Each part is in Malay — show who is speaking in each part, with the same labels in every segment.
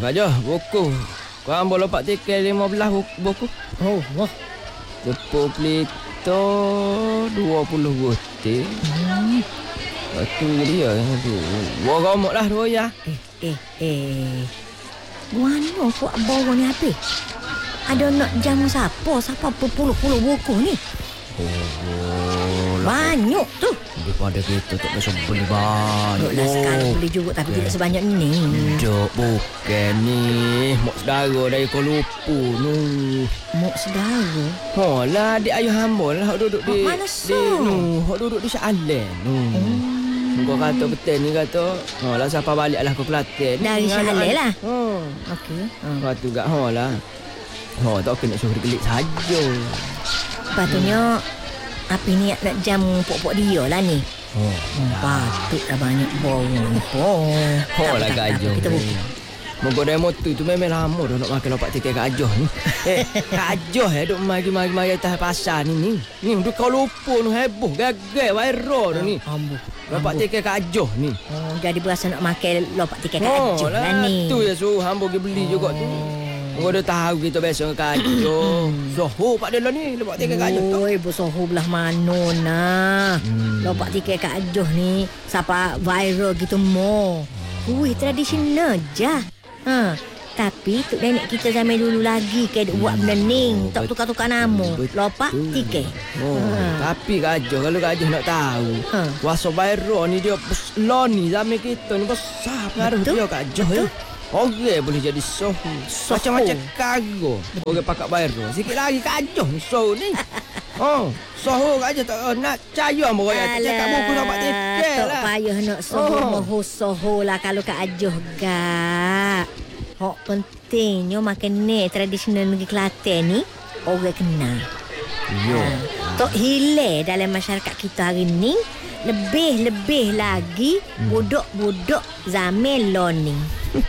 Speaker 1: Gajah, buku. Kau ambil lompat tiket 15 buku.
Speaker 2: Oh, wah.
Speaker 1: Tepuk pelito 20 butir. Lepas tu dia. Buah gomok lah dua ya.
Speaker 2: Guano buat bawa ni habis. Ada nak jamu siapa berpuluh-puluh buku ni. Banyak tu.
Speaker 1: Daripada kita tak bisa beli banyak.
Speaker 2: Lah sekali beli juga tapi tidak sebanyak ni.
Speaker 1: Dok, bukan ni. Mak saudara dari Kuala Lumpur ni.
Speaker 2: Mak saudara?
Speaker 1: Lah, adik ayah hamba lah. Hak duduk di...
Speaker 2: Mana so?
Speaker 1: Hak duduk di Shahlan. Kau kata betul ni kata. Lah siapa balik lah ke Kelantan.
Speaker 2: Dari Shahlan lah?
Speaker 1: Okey. Lepas tu kat lah. Tak kena suruh dikelik saja.
Speaker 2: Patutnya api ni nak jam pok-pok dia lah ni. Patutlah banyak bau ni.
Speaker 1: Lah gajah.
Speaker 2: Kita buka.
Speaker 1: Moga dari motor tu memang lama dah nak makan lompat tiket Kak Ajah ni. Kak Ajah duk mari atas pasar ni. Ni duk Kuala Lumpur ni heboh gagal viral dah ni. Lompat tiket Kak Ajah ni.
Speaker 2: Jadi berasa nak makan lompat tiket Kak Ajah lah ni.
Speaker 1: Tu ya suruh hamba pergi beli juga tu. Kau dah tahu kita biasa dengan Kak Ajah. Soho pak dia lah ni lompat tiket Kak Ajah tu.
Speaker 2: Oi, Soho belah mana nah. Lompat tiket Kak Ajah ni siapa viral gitu mo. Tradisional je. Tapi tok nenek kita zaman dulu lagi ke buat benda ni, tak tukar-tukar nama. Lompat tiket.
Speaker 1: Tapi Kak Ajah, kalau Kak Ajah nak tahu, kuasa viral ni dia ni zaman kita ni besar pengaruh dia Kak Ajah ya. Orang boleh jadi soh. Macam-macam kargo. Orang pakat viral. Sikit lagi Kak Ajah ni soh ni. Soh Kak Ajah tak nak percaya sama orang. Cakap buku lompat tiket lah.
Speaker 2: Tak payah nak soho lah kalau Kak Ajah gak. Hak pentingnya makan ni tradisional negeri Kelantan ni orang kenal. Tok hilang dalam masyarakat kita hari ni. Lebih lagi budak-budak zaman learning.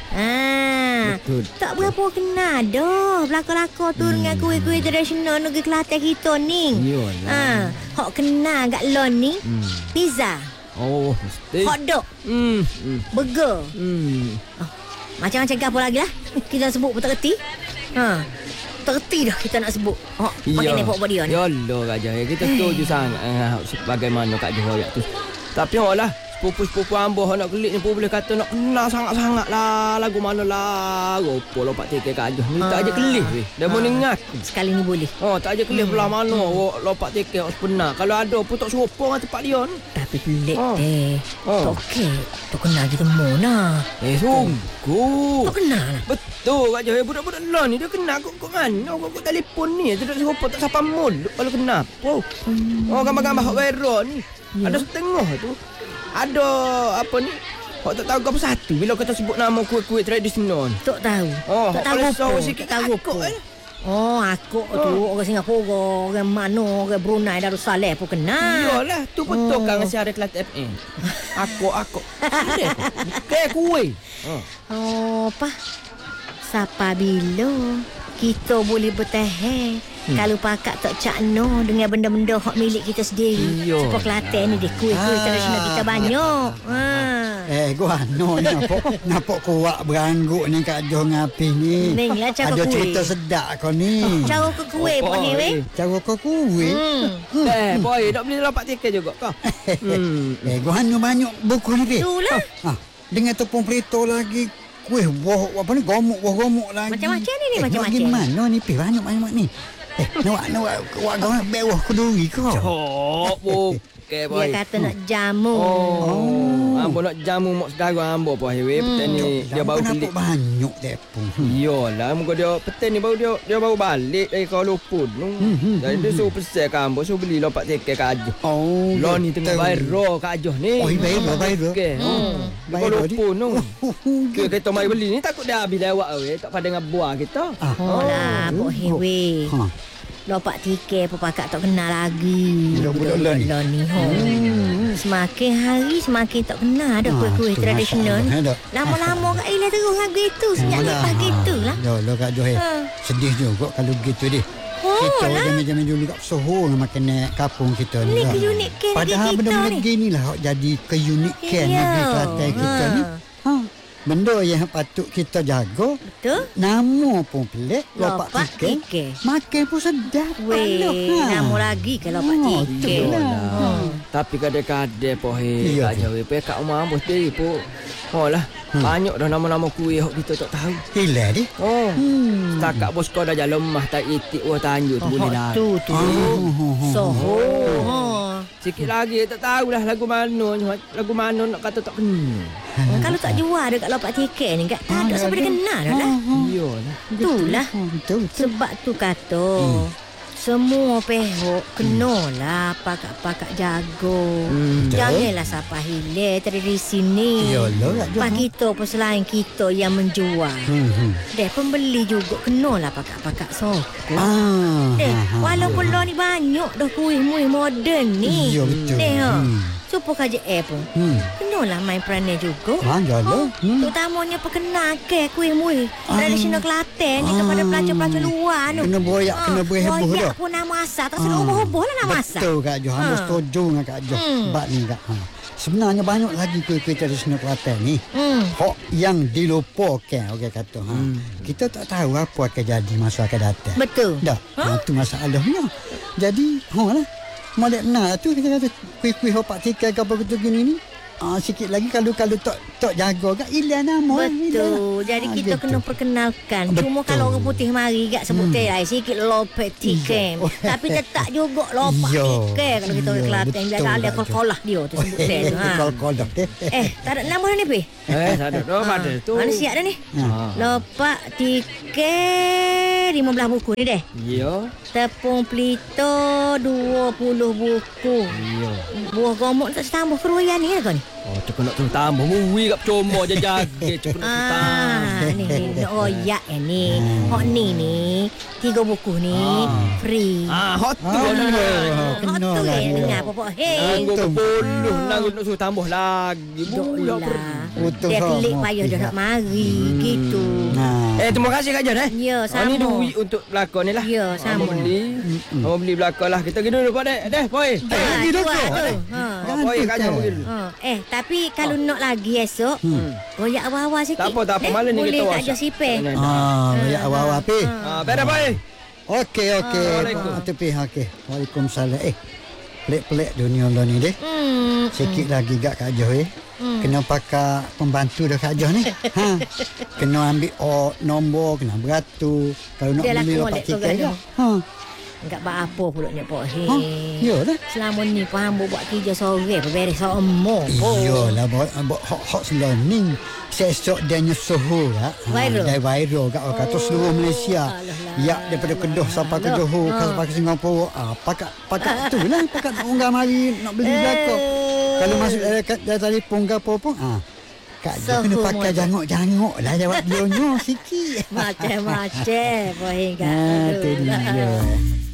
Speaker 1: Betul.
Speaker 2: Tak berapa kenal dah belakang-belakang tu dengan kuih-kuih tradisional negeri Kelantan kita ni. Hak kenal kat learning pizza.
Speaker 1: Mesti.
Speaker 2: Hotdog. Burger. Macam-macam apa lagi lah. Kita sebut pun tak reti. Tak reti dah kita nak sebut. Makan ni pok-pok dia ni.
Speaker 1: Ya Allah Kak Ajah. Kita setuju sangat bagaimana Kak Ajah tu. Tapi lah sepupu-sepupu hamba nak kelik ni pun boleh kata nak kenal sangat-sangat lah lagu mana lah. Apa lompat tiket Kak Ajah ni tak aja kelih weh. Dah mau dengar.
Speaker 2: Sekali ni boleh.
Speaker 1: Tak aja kelih belah mana lompat tiket sebenar. Kalau ada pun tak serupa dengan tempat dia ni.
Speaker 2: Tapi pelik deh. Tak okey. Tak kenal kita mana.
Speaker 1: Sungguh.
Speaker 2: Tak kenal lah.
Speaker 1: Betul Kak Ajah. Budak-budak lah ni dia kenal kok mana. Kok telefon ni. Tidak serupa tak siapa mulut kalau kenal. Gambar-gambar hak viral ni. Ada setengah tu. Ada apa ni? Hak tak tahu apa satu bila kita sebut nama kuih-kuih tradisional.
Speaker 2: Tak tahu. Tak tahu apa.
Speaker 1: Sikit tahu apa.
Speaker 2: Aku tu orang Singapura, orang mana, orang Brunei, Darussalam pun kenal.
Speaker 1: Iyalah, tu betul kan siaran Kelantan FM. Aku. Kayak kuih.
Speaker 2: Apa? Siapa bila kita boleh bertahan kalau pakat tak cakno dengan benda-benda hak milik kita sendiri. Sebab Kelantan ni dia kuih-kuih tradisional kita banyak.
Speaker 3: Guano nampak kuat berangguk ni Kak Ajah ngapi ni.
Speaker 2: Ninglah cara
Speaker 3: ada
Speaker 2: kuih.
Speaker 3: cerita sedap kau ni.
Speaker 2: Cara ke kuih pun ni weh.
Speaker 3: Cara kau kuih.
Speaker 1: Boy, nak beli lompat tiket juga kau.
Speaker 3: Guano banyak buku ni.
Speaker 2: Itulah.
Speaker 3: Dengan tepung pelito lagi. Kuih buah apa ni gomok lagi.
Speaker 2: Macam-macam ni macam-macam.
Speaker 3: Gimana ni banyak ni. Nak buat bewah keduri kau.
Speaker 1: Okey boy.
Speaker 2: Dia kata nak jamu.
Speaker 1: Ambo nak jamu mak saudara ambo apa hewe petang ni dia baru beli
Speaker 3: banyak tepung.
Speaker 1: Iyalah muka dia petang ni baru dia baru balik dari Kuala Lumpur. Jadi dia suruh pesan ke ambo suruh beli lompat tiket Kak Ajah. Lah ni tengah viral Kak Ajah ni.
Speaker 3: Viral.
Speaker 1: Okey. Kuala Lumpur tu. Kita mari beli ni takut dia habis lewat weh tak pada dengan buah kita.
Speaker 2: Lah bok hewe. Lompat tiket pun pakak tak kenal lagi.
Speaker 3: Budak-budak
Speaker 2: lah ni. Semakin hari semakin tak kenal dah kuih-kuih tradisional. Lama-lama Kak Ila terus lagu itu. Senyap lepas gitu lah.
Speaker 3: Ya Kak Johor. Sedih juga kalau begitu dia. Kita zaman-zaman dulu kat Soho makan kapung kita ni.
Speaker 2: Ini keunikan
Speaker 3: padahal
Speaker 2: kita
Speaker 3: benda-benda
Speaker 2: ni.
Speaker 3: gini lah jadi keunikan negeri Kelantan kita ni. benda yang patut kita jaga.
Speaker 2: Betul?
Speaker 3: Nama pun pelik.
Speaker 2: Lopak
Speaker 3: Lopak tiket.
Speaker 2: tiket.
Speaker 3: Makan pun sedap.
Speaker 2: Weh, nama lagi kalau Pak
Speaker 3: Oh,
Speaker 2: Tiket.
Speaker 3: betul lah.
Speaker 1: Tapi kadang-kadang po
Speaker 3: Iya,
Speaker 1: Kak Jauh pe kat rumah ambo sendiri po. Oh lah, banyak dah nama-nama kuih hok kita tak tahu.
Speaker 3: Hilang dia.
Speaker 1: Oh. Setakat bos kau dah jalan lemah tak itik wah tanjut tu boleh dah.
Speaker 2: Tu. Soho.
Speaker 1: Sikit lagi tak tahulah lagu mana nak kata tak kenal.
Speaker 2: Kalau tak jual dekat Lopak Tiket ni, tak ada siapa dia kenal dah lah.
Speaker 1: Iyalah.
Speaker 2: Itulah.
Speaker 3: Betul.
Speaker 2: Sebab tu kata semua pihak kenalah pakak-pakak jago. Janganlah siapa hilang tradisi ni.
Speaker 3: Iyalah, Kak Jo.
Speaker 2: Pak kita pun selain kita yang menjual. Deh pembeli juga kenalah pakak-pakak soko. Walaupun lo ni banyak dah kuih-muih moden ni.
Speaker 3: Iya, betul.
Speaker 2: Deh Supo KJA pun. Kenalah main peranan juga.
Speaker 3: Jalan.
Speaker 2: Terutamanya perkenal ke kuih-muih tradisional Kelantan ni kepada pelajar-pelajar luar tu.
Speaker 3: Kena boyak, kena berheboh dah.
Speaker 2: Boyak pun nama asal. Tak suruh heboh lah nama asal.
Speaker 3: Betul Kak Jo. Hamba setuju dengan Kak Jo. Sebab ni Kak. Sebenarnya banyak lagi kuih-kuih tradisional Kelantan ni. Hok yang dilupakan orang kata. Kita tak tahu apa akan jadi masa akan datang.
Speaker 2: Betul.
Speaker 3: Dah. Itu masalahnya. Jadi, lah. Malak benar tu kita kata kuih-kuih Lopak Tiket ke apa betul gini ni. Sikit lagi kalau tak jaga kan hilang nama.
Speaker 2: Betul. Jadi kita
Speaker 3: gitu.
Speaker 2: kena perkenalkan.
Speaker 3: Betul.
Speaker 2: Cuma kalau orang putih mari gak sebut terai sikit Lopak Tiket. Tapi tetap juga Lopak
Speaker 3: Iya.
Speaker 2: Tiket kalau kita orang Kelantan.
Speaker 3: betul,
Speaker 2: Jangan ada
Speaker 3: Kak Jo.
Speaker 2: kol-kolah dia tu sebut terai.
Speaker 3: Kol-kolah deh.
Speaker 2: Tak ada nama dah ni Pi?
Speaker 1: Tak ada dah pada tu.
Speaker 2: Mana siap dah ni? Lopak Tiket 15 buku ni deh.
Speaker 1: Ya.
Speaker 2: Tepung pelito 20 buku.
Speaker 1: Ya.
Speaker 2: Buah gomok tak tambah keruian ni kan?
Speaker 1: Oh, cakap nak terus tambah muwi kat percuma je jaga cakap nak terus tambah.
Speaker 2: Ni nak royak ni. Hok ni 3 buku ni free.
Speaker 1: Hot tu
Speaker 2: Hot
Speaker 3: kena
Speaker 2: tu
Speaker 3: lah
Speaker 2: yang
Speaker 3: dia.
Speaker 2: dengar pokok. Hei.
Speaker 1: Nanggung kepuluh Nanggung nak suruh tambah lagi. Buya
Speaker 3: Betul,
Speaker 2: Dia
Speaker 3: Kak.
Speaker 2: pelik payah dah nak mari gitu.
Speaker 1: terima kasih Kak Jan
Speaker 2: Ya,
Speaker 1: Ni
Speaker 2: sama.
Speaker 1: duit untuk belakang ni lah.
Speaker 2: Ya, sama.
Speaker 1: Mau beli belakang lah. Kita pergi dulu Pak Dek. Boy.
Speaker 3: Lagi dah
Speaker 2: Kuat
Speaker 3: kau.
Speaker 2: tu.
Speaker 1: Boy Kak Jan pergi dulu.
Speaker 2: Tapi kalau nak lagi esok, royak awal-awal sikit.
Speaker 1: Tak apa. Malam ni kita
Speaker 2: boleh tak
Speaker 1: WhatsApp.
Speaker 2: ada sipir.
Speaker 3: Ya awal-awal Pi.
Speaker 1: Beres Boy.
Speaker 3: Okey.
Speaker 1: Waalaikumsalam.
Speaker 3: Pi okey. Waalaikumsalam. Pelik-pelik dunia lo ni deh. Sikit lagi gak Kak Jo kena pakai pembantu dah Kak Jo ni. Kena ambil nombor, kena beratur. Kalau nak
Speaker 2: Dia lah
Speaker 3: beli
Speaker 2: molek
Speaker 3: Lopak
Speaker 2: tu
Speaker 3: Tiket
Speaker 2: kan.
Speaker 3: ya.
Speaker 2: Enggak apa pula ni Pak.
Speaker 3: Ya dah.
Speaker 2: Selama ni Pak Hambo buat kerja sore beres semua.
Speaker 3: Iyalah hot seloning. Sesok dia nyusuh lah.
Speaker 2: Viral.
Speaker 3: Dia viral kat orang kata seluruh Malaysia. Ya daripada Kedah sampai ke Johor sampai ke Singapura. Pakat tu lah. Pakat orang mari nak beli belakang. Kalau masuk dari telefon ke apa pun. Kak Jo kena pakai jangok-jangok lah jawab dia sikit.
Speaker 2: Macam-macam. Boleh
Speaker 3: Tu dia.